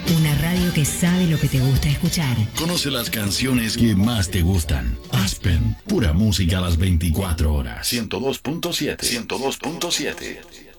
Una radio que sabe lo que te gusta escuchar. Conoce las canciones que más te gustan. Aspen, pura música a las 24 horas. 102.7. 102.7.